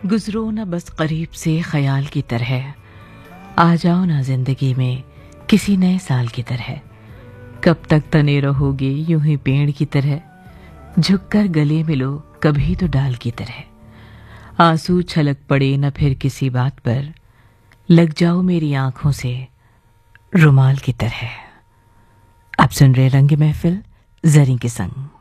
गुजरो न बस करीब से ख्याल की तरह, आ जाओ ना जिंदगी में किसी नए साल की तरह। कब तक तने रहोगे यूं ही पेड़ की तरह, झुककर गले मिलो कभी तो डाल की तरह। आंसू छलक पड़े न फिर किसी बात पर, लग जाओ मेरी आंखों से रुमाल की तरह। आप सुन रहे रंग महफिल जरी के संग।